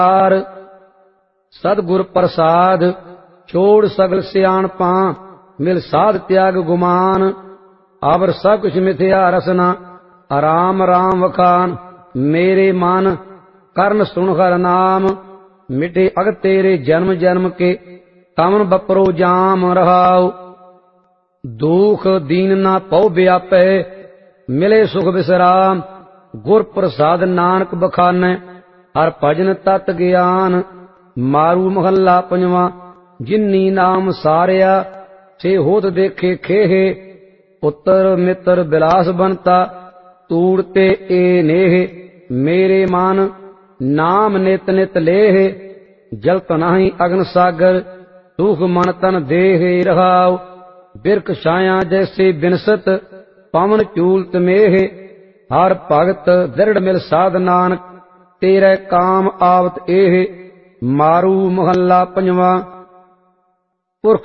सतगुर प्रसाद छोड़ सगल सियाणपां, मिल साध त्याग गुमान। अवर सब कुछ मिथ्या रसना, राम राम वखान। मेरे मन कर्ण सुन हर नाम, मिटे अग तेरे जन्म जन्म के, कमन बपरो जाम रहाओ। दुख दीन ना पौ व्यापै, मिले सुख विश्राम। गुर प्रसाद नानक बखानै, हर भजन तत ज्ञान। मारू महला पंजवा, जिन्नी नाम सारिया, से होत देखे खेहे। पुत्र मित्र बिलास बनता, तूड़ते ए नेह। मेरे मन नाम नित नित लेह, जलत नाही अग्न सागर। दुख मन तन देह रहाओ, बिरख छाया जैसे बिनसत, पवन चूलत मेह। हर भगत दृढ़ मिल साध नानक, तेरे काम आवत एह। मारू महला पंजवा,